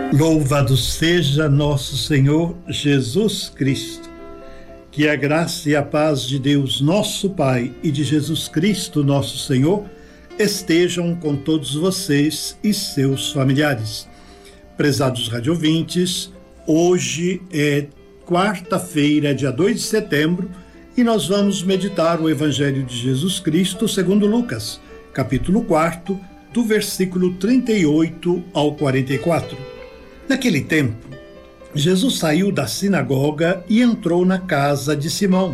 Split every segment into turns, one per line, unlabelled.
Louvado seja nosso Senhor Jesus Cristo. Que a graça e a paz de Deus, nosso Pai, e de Jesus Cristo, nosso Senhor, estejam com todos vocês e seus familiares. Prezados radiovintes, hoje é quarta-feira, dia 2 de setembro, e nós vamos meditar o Evangelho de Jesus Cristo segundo Lucas, capítulo 4, do versículo 38 ao 44. Naquele tempo, Jesus saiu da sinagoga e entrou na casa de Simão.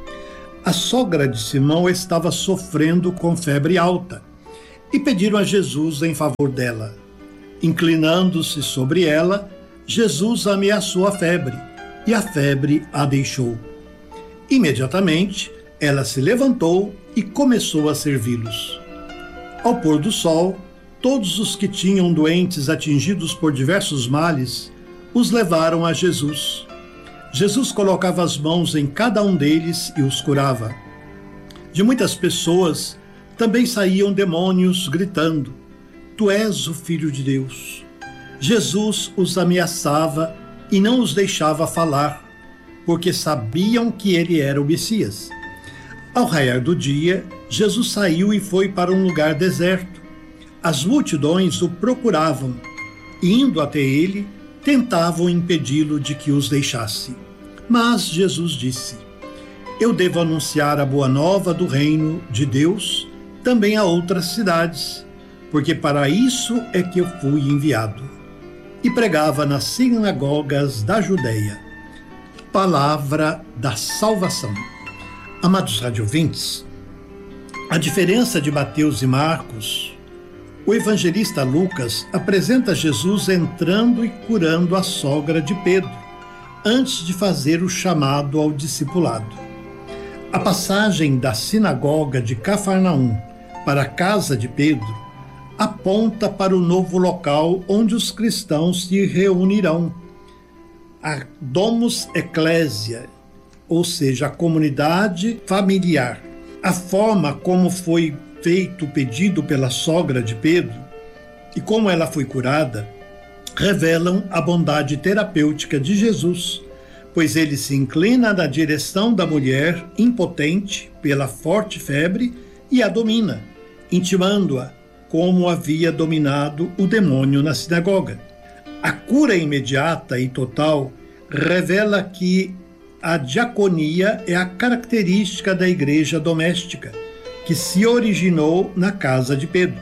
A sogra de Simão estava sofrendo com febre alta e pediram a Jesus em favor dela. Inclinando-se sobre ela, Jesus ameaçou a febre e a febre a deixou. Imediatamente, ela se levantou e começou a servi-los. Ao pôr do sol, todos os que tinham doentes atingidos por diversos males os levaram a Jesus. Jesus colocava as mãos em cada um deles e os curava. De muitas pessoas também saíam demônios gritando: Tu és o Filho de Deus. Jesus os ameaçava e não os deixava falar, porque sabiam que ele era o Messias. Ao raiar do dia, Jesus saiu e foi para um lugar deserto. As multidões o procuravam e, indo até ele, tentavam impedi-lo de que os deixasse. Mas Jesus disse: Eu devo anunciar a boa nova do reino de Deus também a outras cidades, porque para isso é que eu fui enviado. E pregava nas sinagogas da Judeia. Palavra da salvação. Amados radiovintes, a diferença de Mateus e Marcos, o evangelista Lucas apresenta Jesus entrando e curando a sogra de Pedro, antes de fazer o chamado ao discipulado. A passagem da sinagoga de Cafarnaum para a casa de Pedro aponta para o novo local onde os cristãos se reunirão, a Domus Ecclesia, ou seja, a comunidade familiar. A forma como foi feito o pedido pela sogra de Pedro e como ela foi curada revelam a bondade terapêutica de Jesus, pois ele se inclina na direção da mulher impotente pela forte febre e a domina, intimando-a como havia dominado o demônio na sinagoga. A cura imediata e total revela que a diaconia é a característica da igreja doméstica, que se originou na casa de Pedro.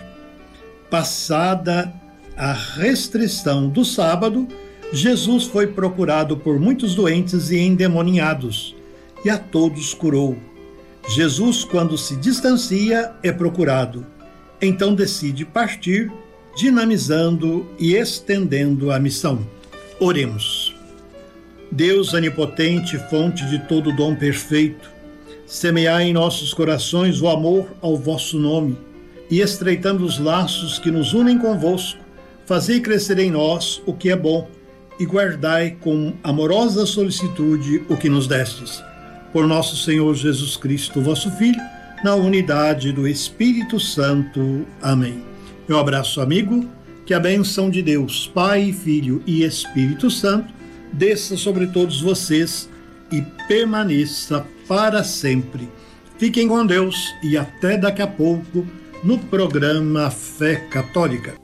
Passada a restrição do sábado, Jesus foi procurado por muitos doentes e endemoniados, e a todos curou. Jesus, quando se distancia, é procurado. Então decide partir, dinamizando e estendendo a missão. Oremos. Deus onipotente, fonte de todo dom perfeito, semeai em nossos corações o amor ao vosso nome, e estreitando os laços que nos unem convosco, fazei crescer em nós o que é bom, e guardai com amorosa solicitude o que nos destes. Por nosso Senhor Jesus Cristo, vosso Filho, na unidade do Espírito Santo. Amém. Meu abraço, amigo, que a bênção de Deus, Pai, Filho e Espírito Santo, desça sobre todos vocês e permaneça para sempre. Fiquem com Deus e até daqui a pouco no programa Fé Católica.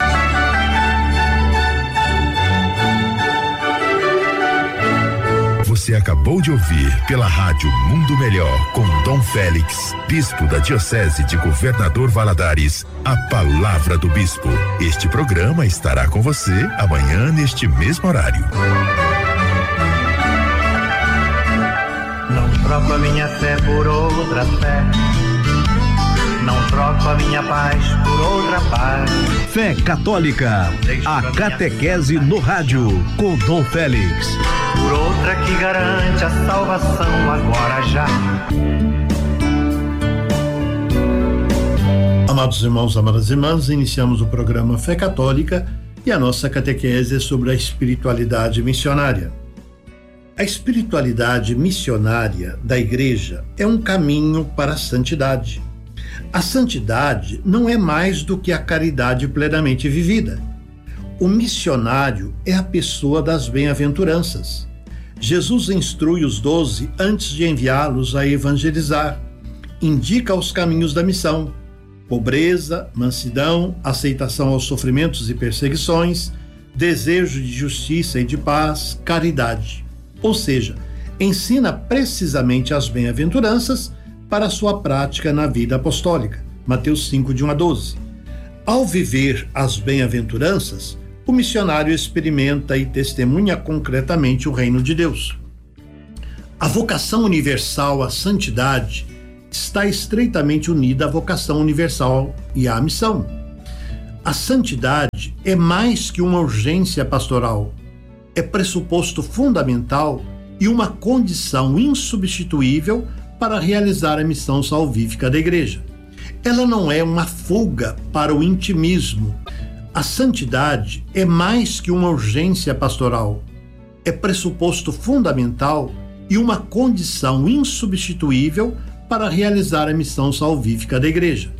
Você acabou de ouvir pela Rádio Mundo Melhor, com Dom Félix, bispo da Diocese de Governador Valadares, a Palavra do Bispo. Este programa estará com você amanhã neste mesmo horário.
Não troco a minha fé por outra fé, não troco a minha paz por outra paz.
Fé Católica, a catequese no rádio, com Dom Félix.
Por outra que garante a salvação agora já.
Amados irmãos, amadas irmãs, iniciamos o programa Fé Católica e a nossa catequese é sobre a espiritualidade missionária. A espiritualidade missionária da Igreja é um caminho para a santidade. A santidade não é mais do que a caridade plenamente vivida. O missionário é a pessoa das bem-aventuranças. Jesus instrui os 12 antes de enviá-los a evangelizar. Indica os caminhos da missão: pobreza, mansidão, aceitação aos sofrimentos e perseguições, desejo de justiça e de paz, caridade. Ou seja, ensina precisamente as bem-aventuranças para sua prática na vida apostólica. Mateus 5, de 1 a 12. Ao viver as bem-aventuranças, o missionário experimenta e testemunha concretamente o reino de Deus. A vocação universal à santidade está estreitamente unida à vocação universal e à missão. A santidade é mais que uma urgência pastoral, é pressuposto fundamental e uma condição insubstituível para realizar a missão salvífica da Igreja. Ela não é uma fuga para o intimismo. A santidade é mais que uma urgência pastoral, é pressuposto fundamental e uma condição insubstituível para realizar a missão salvífica da Igreja.